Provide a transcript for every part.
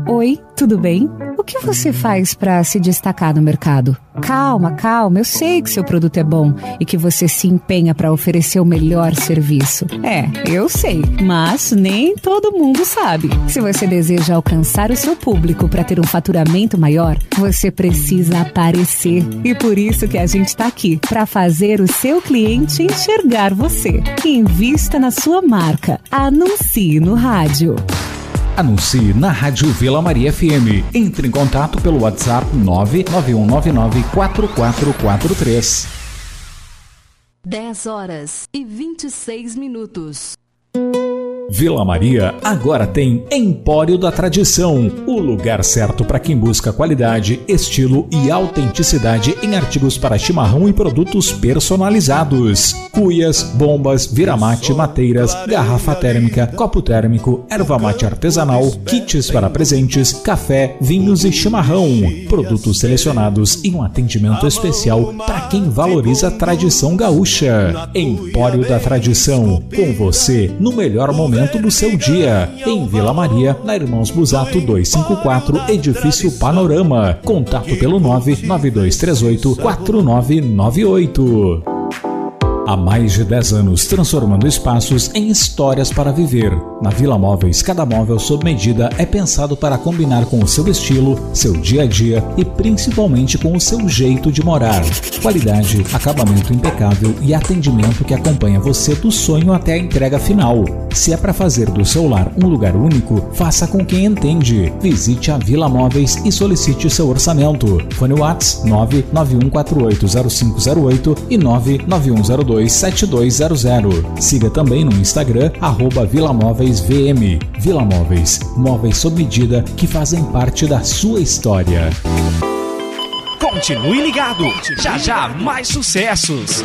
Oi, tudo bem? O que você faz para se destacar no mercado? Calma, eu sei que seu produto é bom e que você se empenha para oferecer o melhor serviço. Eu sei, mas nem todo mundo sabe. Se você deseja alcançar o seu público para ter um faturamento maior, você precisa aparecer. E por isso que a gente está aqui, para fazer o seu cliente enxergar você. Invista na sua marca. Anuncie no rádio. Anuncie na Rádio Vila Maria FM. Entre em contato pelo WhatsApp 991994443. 10h26. Vila Maria agora tem Empório da Tradição, o lugar certo para quem busca qualidade, estilo e autenticidade em artigos para chimarrão e produtos personalizados. Cuias, bombas, viramate, mateiras, garrafa térmica, copo térmico, erva mate artesanal, kits para presentes, café, vinhos e chimarrão. Produtos selecionados e um atendimento especial para quem valoriza a tradição gaúcha. Empório da Tradição, com você no melhor momento do seu dia, em Vila Maria, na Irmãos Busato 254, Edifício Panorama. Contato pelo 99238-4998. Há mais de 10 anos, transformando espaços em histórias para viver. Na Vila Móveis, cada móvel sob medida é pensado para combinar com o seu estilo, seu dia a dia e principalmente com o seu jeito de morar. Qualidade, acabamento impecável e atendimento que acompanha você do sonho até a entrega final. Se é para fazer do seu lar um lugar único, faça com quem entende. Visite a Vila Móveis e solicite seu orçamento. Fone WhatsApp 991480508 e 991027200. Siga também no Instagram @VilaMóveisVM. Vila Móveis, móveis sob medida que fazem parte da sua história. Continue ligado, já mais sucessos.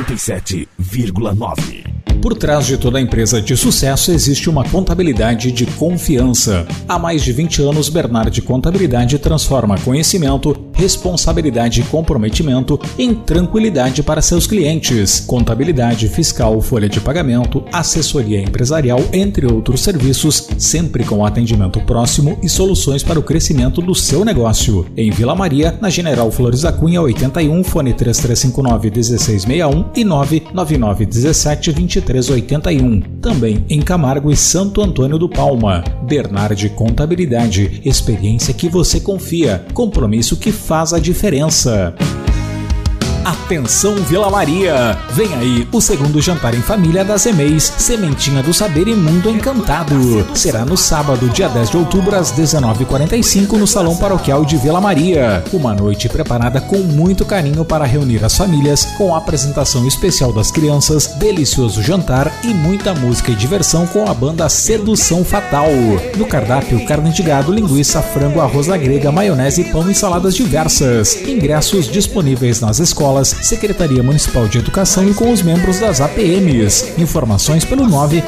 87,9. Por trás de toda empresa de sucesso existe uma contabilidade de confiança. Há mais de 20 anos, Bernardi Contabilidade transforma conhecimento, responsabilidade e comprometimento em tranquilidade para seus clientes. Contabilidade fiscal, folha de pagamento, assessoria empresarial, entre outros serviços, sempre com atendimento próximo e soluções para o crescimento do seu negócio. Em Vila Maria, na General Flores da Cunha 81, fone 3359-1661 e 99917-2381. Também em Camargo e Santo Antônio do Palma. Bernardi Contabilidade, experiência que você confia, compromisso que faz a diferença. Atenção Vila Maria! Vem aí o segundo jantar em família das EMEIs, Sementinha do Saber e Mundo Encantado. Será no sábado, dia 10 de outubro, às 19h45, no Salão Paroquial de Vila Maria. Uma noite preparada com muito carinho para reunir as famílias, com a apresentação especial das crianças, delicioso jantar e muita música e diversão com a banda Sedução Fatal. No cardápio, carne de gado, linguiça, frango, arroz à grega, maionese, pão e saladas diversas. Ingressos disponíveis nas escolas, Secretaria Municipal de Educação e com os membros das APMs. Informações pelo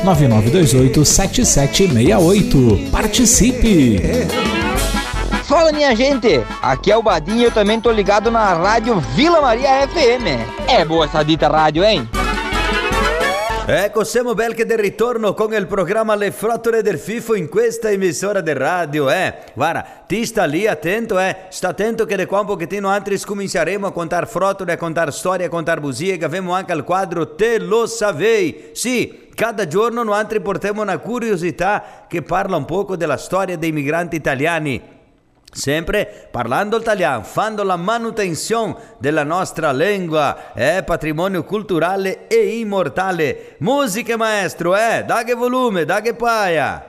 99928-7768. Participe! Fala, minha gente! Aqui é o Badinho e eu também tô ligado na Rádio Vila Maria FM. É boa essa dita rádio, hein? Ecco, siamo belche del ritorno con il programma Le Frottole del Fifo in questa emissora di radio, Guarda, ti sta lì attento, Sta attento che da qua un pochettino altri cominceremo a contare frottole, a contare storie, a contare bugie, che abbiamo anche il quadro Te lo savei. Sì, cada giorno noi altri portiamo una curiosità che parla un poco della storia dei migranti italiani. Sempre parlando italiano, fando la manutenzione della nostra lingua, è patrimonio culturale e immortale. Musica maestro, da che volume, da che paia.